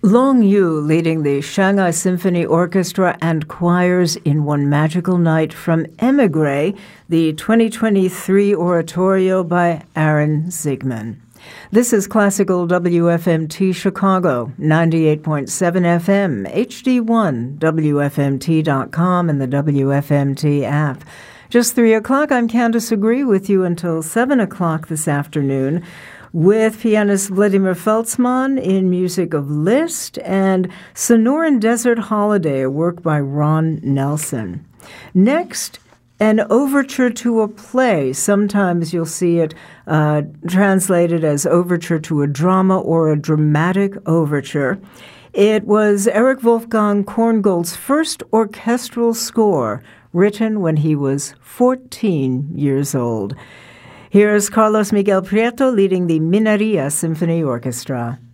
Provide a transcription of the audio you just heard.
Long Yu leading the Shanghai Symphony Orchestra and choirs in One Magical Night from Emigre, the 2023 oratorio by Aaron Zigman. This is Classical WFMT Chicago, 98.7 FM, HD1, WFMT.com, and the WFMT app. Just 3 o'clock, I'm Candace Agree with you until 7 o'clock this afternoon with pianist Vladimir Feltzman in music of Liszt and Sonoran Desert Holiday, a work by Ron Nelson. Next, an overture to a play. Sometimes you'll see it translated as overture to a drama or a dramatic overture. It was Erich Wolfgang Korngold's first orchestral score, written when he was 14 years old. Here's Carlos Miguel Prieto leading the Mineria Symphony Orchestra.